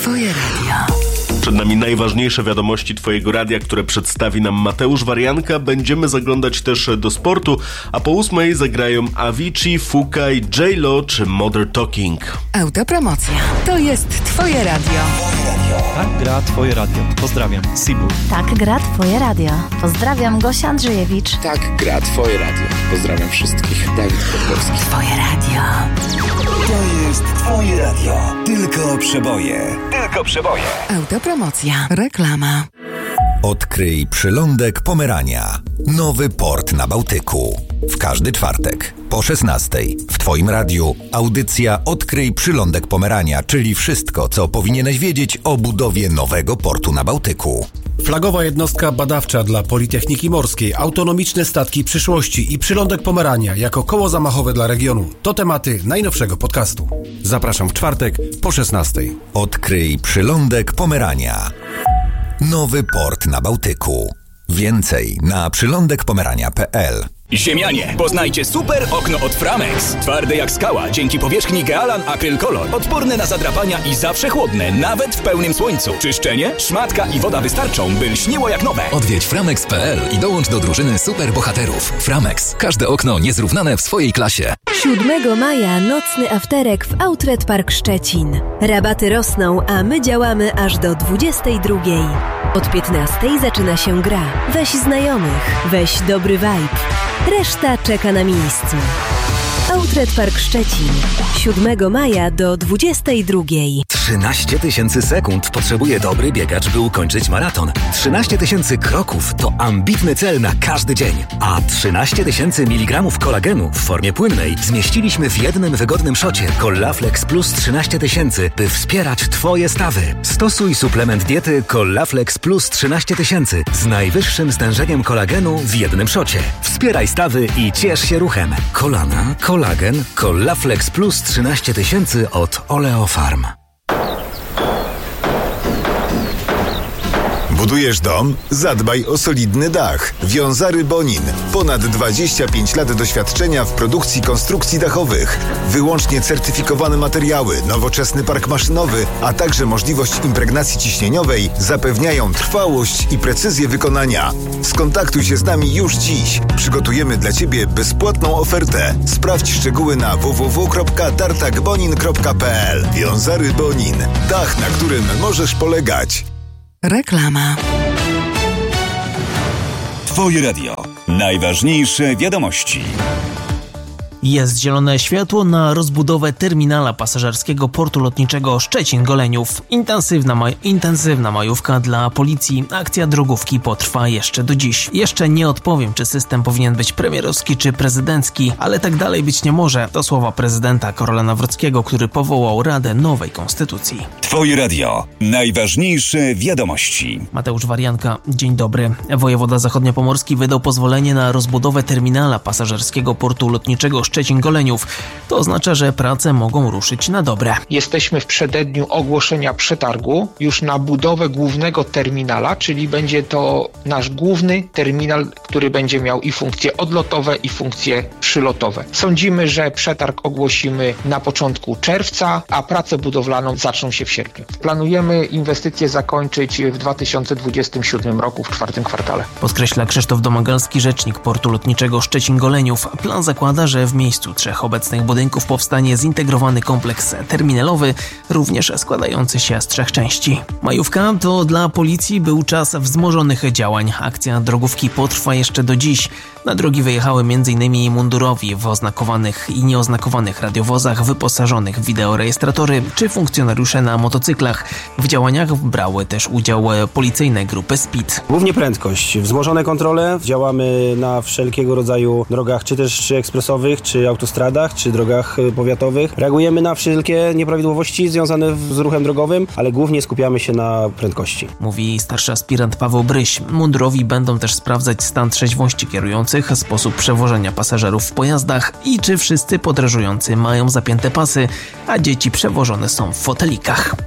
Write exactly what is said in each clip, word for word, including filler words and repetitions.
Twoje radio. Przed nami najważniejsze wiadomości Twojego radia, które przedstawi nam Mateusz Warianka. Będziemy zaglądać też do sportu, a po ósmej zagrają Avicii, Fuka, J-Lo czy Modern Talking. Autopromocja. To jest Twoje radio. Tak gra Twoje radio. Pozdrawiam, Sibu. Tak gra Twoje radio. Pozdrawiam, Gosia Andrzejewicz. Tak gra Twoje radio. Pozdrawiam wszystkich. Dawid Podgórski. Twoje radio. To jest Twoje radio. Tylko przeboje. Tylko przeboje. Autopromocja. Reklama. Odkryj przylądek Pomerania. Nowy port na Bałtyku. W każdy czwartek po szesnastej w Twoim radiu audycja Odkryj przylądek Pomerania, czyli wszystko, co powinieneś wiedzieć o budowie nowego portu na Bałtyku. Flagowa jednostka badawcza dla Politechniki Morskiej, autonomiczne statki przyszłości i przylądek Pomerania jako koło zamachowe dla regionu. To tematy najnowszego podcastu. Zapraszam w czwartek po szesnastej. Odkryj przylądek Pomerania. Nowy port na Bałtyku. Więcej na przylądek pomerania kropka p l. Ziemianie, poznajcie super okno od Framex. Twarde jak skała, dzięki powierzchni Gealan Acryl Color. Odporne na zadrapania i zawsze chłodne, nawet w pełnym słońcu. Czyszczenie, szmatka i woda wystarczą, by lśniło jak nowe. Odwiedź framex kropka p l i dołącz do drużyny super bohaterów. Framex. Każde okno niezrównane w swojej klasie. siódmego maja nocny afterek w Outlet Park Szczecin. Rabaty rosną, a my działamy aż do dwudziestej drugiej. Od piętnastej zaczyna się gra. Weź znajomych, weź dobry vibe. Reszta czeka na miejscu. Outlet Park Szczecin. siódmego maja do dwudziestej drugiej. trzynaście tysięcy sekund potrzebuje dobry biegacz, by ukończyć maraton. trzynaście tysięcy kroków to ambitny cel na każdy dzień. A trzynaście tysięcy miligramów kolagenu w formie płynnej zmieściliśmy w jednym wygodnym szocie Collaflex Plus trzynaście tysięcy, by wspierać Twoje stawy. Stosuj suplement diety Collaflex Plus trzynaście tysięcy z najwyższym stężeniem kolagenu w jednym szocie. Wspieraj stawy i ciesz się ruchem. Kolana, kolagen, Collaflex Plus trzynaście tysięcy od Oleofarm. Budujesz dom? Zadbaj o solidny dach. Wiązary Bonin. Ponad dwadzieścia pięć lat doświadczenia w produkcji konstrukcji dachowych. Wyłącznie certyfikowane materiały, nowoczesny park maszynowy, a także możliwość impregnacji ciśnieniowej zapewniają trwałość i precyzję wykonania. Skontaktuj się z nami już dziś. Przygotujemy dla Ciebie bezpłatną ofertę. Sprawdź szczegóły na w w w kropka tartakbonin kropka p l. Wiązary Bonin. Dach, na którym możesz polegać. Reklama. Twoje radio. Najważniejsze wiadomości. Jest zielone światło na rozbudowę terminala pasażerskiego portu lotniczego Szczecin-Goleniów. Intensywna, maj- intensywna majówka dla policji. Akcja drogówki potrwa jeszcze do dziś. Jeszcze nie odpowiem, czy system powinien być premierowski czy prezydencki, ale tak dalej być nie może. To słowa prezydenta Karola Nawrockiego, który powołał Radę Nowej Konstytucji. Twoje radio. Najważniejsze wiadomości. Mateusz Warianka, dzień dobry. Wojewoda zachodniopomorski wydał pozwolenie na rozbudowę terminala pasażerskiego portu lotniczego Szczecin-Goleniów. To oznacza, że prace mogą ruszyć na dobre. Jesteśmy w przededniu ogłoszenia przetargu już na budowę głównego terminala, czyli będzie to nasz główny terminal, który będzie miał i funkcje odlotowe, i funkcje przylotowe. Sądzimy, że przetarg ogłosimy na początku czerwca, a pracę budowlaną zaczną się w sierpniu. Planujemy inwestycje zakończyć w dwa tysiące dwudziestym siódmym roku w czwartym kwartale. Podkreśla Krzysztof Domagalski, rzecznik portu lotniczego Szczecin-Goleniów. Plan zakłada, że w miejscu trzech obecnych budynków powstanie zintegrowany kompleks terminalowy, również składający się z trzech części. Majówka to dla policji był czas wzmożonych działań. Akcja drogówki potrwa jeszcze do dziś. Na drogi wyjechały m.in. mundurowi w oznakowanych i nieoznakowanych radiowozach wyposażonych w wideorejestratory czy funkcjonariusze na motocyklach. W działaniach brały też udział policyjne grupy S P I D. Głównie prędkość, wzmożone kontrole. Działamy na wszelkiego rodzaju drogach, czy też czy ekspresowych, czy autostradach, czy drogach powiatowych. Reagujemy na wszelkie nieprawidłowości związane z ruchem drogowym, ale głównie skupiamy się na prędkości. Mówi starszy aspirant Paweł Bryś. Mundurowi będą też sprawdzać stan trzeźwości kierujących, sposób przewożenia pasażerów w pojazdach i czy wszyscy podróżujący mają zapięte pasy, a dzieci przewożone są w fotelikach.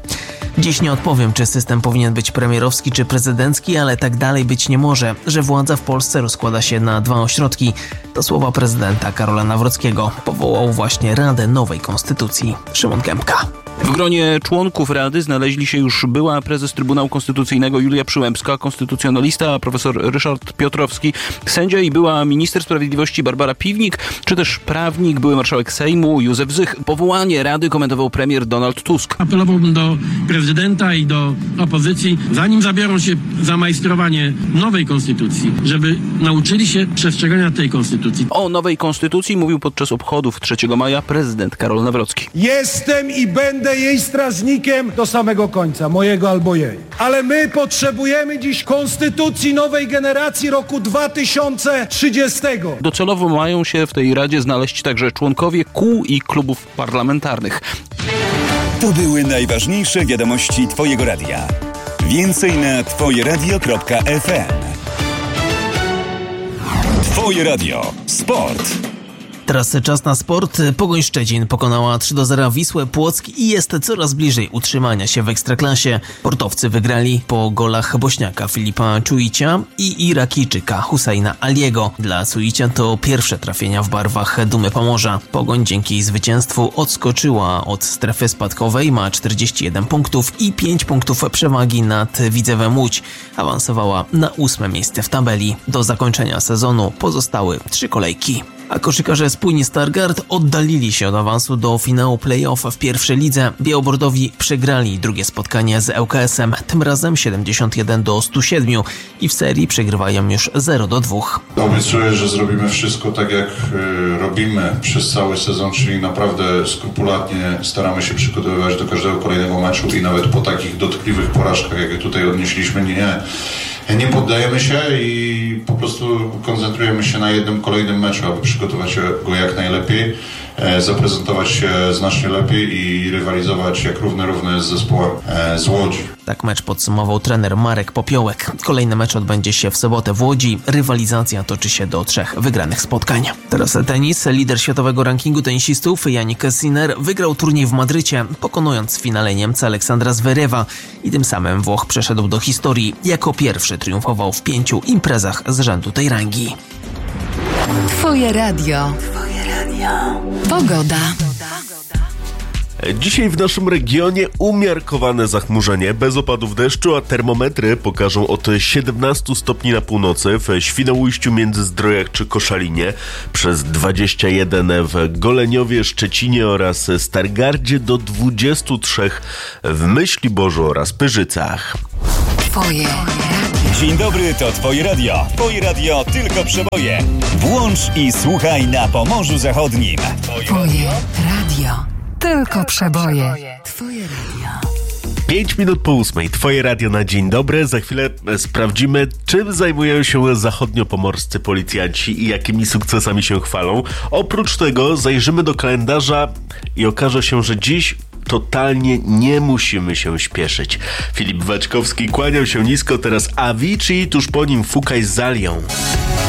Dziś nie odpowiem, czy system powinien być premierowski czy prezydencki, ale tak dalej być nie może, że władza w Polsce rozkłada się na dwa ośrodki. To słowa prezydenta Karola Nawrockiego. Powołał właśnie Radę Nowej Konstytucji. Szymon Kępka. W gronie członków Rady znaleźli się już była prezes Trybunału Konstytucyjnego Julia Przyłębska, konstytucjonalista profesor Ryszard Piotrowski, sędzia i była minister sprawiedliwości Barbara Piwnik, czy też prawnik, były marszałek Sejmu Józef Zych. Powołanie Rady komentował premier Donald Tusk. Apelowałbym do prezydenta i do opozycji, zanim zabiorą się za majstrowanie nowej konstytucji, żeby nauczyli się przestrzegania tej konstytucji. O nowej konstytucji mówił podczas obchodów trzeciego maja prezydent Karol Nawrocki. Jestem i będę jej strażnikiem do samego końca, mojego albo jej. Ale my potrzebujemy dziś konstytucji nowej generacji roku dwa tysiące trzydziestego. Docelowo mają się w tej Radzie znaleźć także członkowie kół i klubów parlamentarnych. To były najważniejsze wiadomości Twojego radia. Więcej na twoje radio kropka ef em. Twoje radio. Sport. Teraz czas na sport. Pogoń Szczecin pokonała trzy do zera Wisłę Płock i jest coraz bliżej utrzymania się w Ekstraklasie. Portowcy wygrali po golach Bośniaka Filipa Czuicia i Irakijczyka Husseina Aliego. Dla Czuicia to pierwsze trafienia w barwach Dumy Pomorza. Pogoń dzięki zwycięstwu odskoczyła od strefy spadkowej, ma czterdzieści jeden punktów i pięć punktów przewagi nad Widzewem Łódź. Awansowała na ósme miejsce w tabeli. Do zakończenia sezonu pozostały trzy kolejki. A koszykarze z Płyni Stargard oddalili się od awansu do finału play-off w pierwszej lidze. Białobordowi przegrali drugie spotkanie z L K S-em, tym razem siedemdziesiąt jeden do stu siedmiu i w serii przegrywają już zero do dwóch. Obiecuję, że zrobimy wszystko tak jak y, robimy przez cały sezon, czyli naprawdę skrupulatnie staramy się przygotowywać do każdego kolejnego meczu i nawet po takich dotkliwych porażkach, jakie tutaj odnieśliśmy, nie Nie poddajemy się i po prostu koncentrujemy się na jednym kolejnym meczu, aby przygotować go jak najlepiej, zaprezentować się znacznie lepiej i rywalizować jak równy równy z zespołem z Łodzi. Tak mecz podsumował trener Marek Popiołek. Kolejny mecz odbędzie się w sobotę w Łodzi. Rywalizacja toczy się do trzech wygranych spotkań. Teraz tenis. Lider światowego rankingu tenisistów Jannik Sinner wygrał turniej w Madrycie, pokonując w finale Niemca Aleksandra Zverewa i tym samym Włoch przeszedł do historii. Jako pierwszy triumfował w pięciu imprezach z rzędu tej rangi. Twoje radio. Twoje radio. Pogoda. Dzisiaj w naszym regionie umiarkowane zachmurzenie, bez opadów deszczu, a termometry pokażą od siedemnastu stopni na północy, w Świnoujściu, Międzyzdrojach czy Koszalinie, przez dwadzieścia jeden w Goleniowie, Szczecinie oraz Stargardzie, do dwudziestu trzech w Myśliborzu oraz Pyrzycach. Twoje radio. Dzień dobry, to Twoje radio. Twoje radio tylko przeboje. Włącz i słuchaj na Pomorzu Zachodnim. Twoje radio. Tylko przeboje. Twoje radio. Pięć minut po ósmej. Twoje radio na dzień dobry. Za chwilę sprawdzimy, czym zajmują się zachodniopomorscy policjanci i jakimi sukcesami się chwalą. Oprócz tego zajrzymy do kalendarza i okaże się, że dziś totalnie nie musimy się śpieszyć. Filip Waczkowski kłaniał się nisko, teraz Avicii, tuż po nim Fukaj z Zalią.